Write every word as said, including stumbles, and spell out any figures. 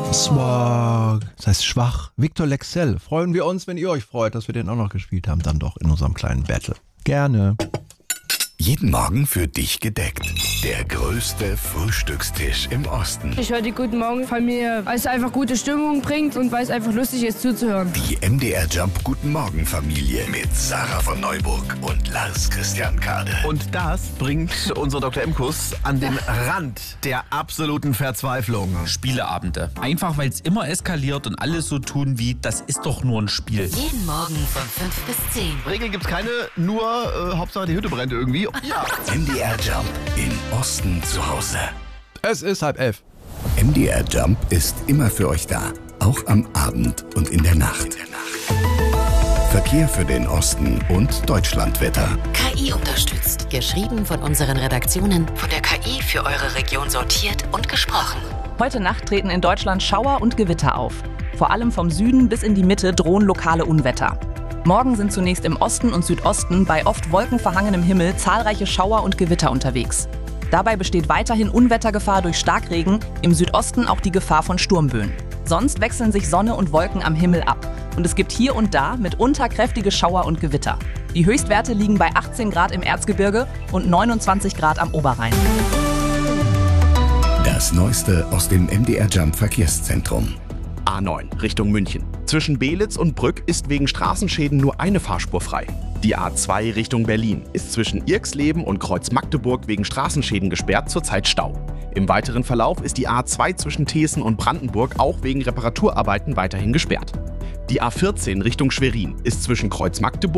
Swag. Das heißt schwach. Victor Lexell. Freuen wir uns, wenn ihr euch freut, dass wir den auch noch gespielt haben, dann doch in unserem kleinen Battle. Gerne. Jeden Morgen für dich gedeckt. Der größte Frühstückstisch im Osten. Ich höre die Guten Morgen Familie, weil es einfach gute Stimmung bringt und weil es einfach lustig ist zuzuhören. Die M D R Jump Guten Morgen Familie mit Sarah von Neuburg und Lars Christian Kade. Und das bringt unser Doktor M-Kuss an den Rand der absoluten Verzweiflung. Spieleabende. Einfach weil es immer eskaliert und alles so tun wie, das ist doch nur ein Spiel. Jeden Morgen von fünf bis zehn. Regeln gibt's keine, nur äh, Hauptsache die Hütte brennt irgendwie. Ja. M D R Jump im Osten zu Hause. Es ist halb elf. M D R Jump ist immer für euch da. Auch am Abend und in der Nacht. Verkehr für den Osten und Deutschlandwetter. K I unterstützt. Geschrieben von unseren Redaktionen. Von der K I für eure Region sortiert und gesprochen. Heute Nacht treten in Deutschland Schauer und Gewitter auf. Vor allem vom Süden bis in die Mitte drohen lokale Unwetter. Morgen sind zunächst im Osten und Südosten bei oft wolkenverhangenem Himmel zahlreiche Schauer und Gewitter unterwegs. Dabei besteht weiterhin Unwettergefahr durch Starkregen, im Südosten auch die Gefahr von Sturmböen. Sonst wechseln sich Sonne und Wolken am Himmel ab. Und es gibt hier und da mitunter kräftige Schauer und Gewitter. Die Höchstwerte liegen bei achtzehn Grad im Erzgebirge und neunundzwanzig Grad am Oberrhein. Das Neueste aus dem M D R Jump Verkehrszentrum. A neun Richtung München. Zwischen Belitz und Brück ist wegen Straßenschäden nur eine Fahrspur frei. Die A zwei Richtung Berlin ist zwischen Irxleben und Kreuz Magdeburg wegen Straßenschäden gesperrt, zurzeit Stau. Im weiteren Verlauf ist die A zwei zwischen Thesen und Brandenburg auch wegen Reparaturarbeiten weiterhin gesperrt. Die A vierzehn Richtung Schwerin ist zwischen Kreuz Magdeburg